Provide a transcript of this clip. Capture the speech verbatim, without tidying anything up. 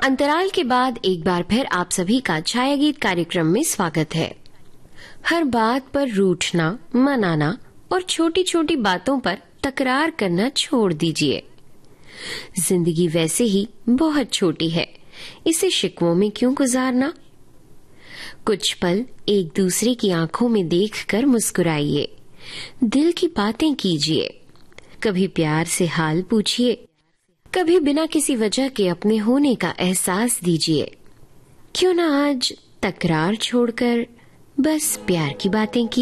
अंतराल के बाद एक बार फिर आप सभी का छाया गीत कार्यक्रम में स्वागत है। हर बात पर रूठना, मनाना और छोटी छोटी बातों पर तकरार करना छोड़ दीजिए। जिंदगी वैसे ही बहुत छोटी है, इसे शिकवों में क्यों गुजारना। कुछ पल एक दूसरे की आंखों में देखकर मुस्कुराइए, दिल की बातें कीजिए। कभी प्यार से हाल पूछिए, कभी बिना किसी वजह के अपने होने का एहसास दीजिए। क्यों ना आज तकरार छोड़कर बस प्यार की बातें की